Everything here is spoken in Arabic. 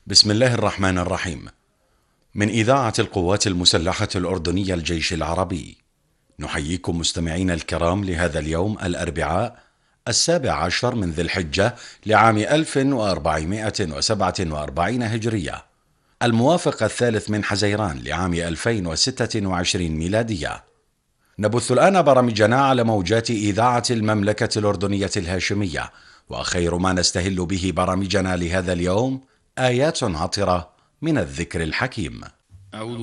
بسم الله الرحمن الرحيم. من إذاعة القوات المسلحة الأردنية الجيش العربي، نحييكم مستمعين الكرام لهذا اليوم الأربعاء 17 من ذي الحجة لعام 1447 هجرية، الموافق 3 من حزيران لعام 2026 ميلادية. نبث الآن برامجنا على موجات إذاعة المملكة الأردنية الهاشمية، وخير ما نستهل به برامجنا لهذا اليوم آيات عطرة من الذكر الحكيم. أعوذ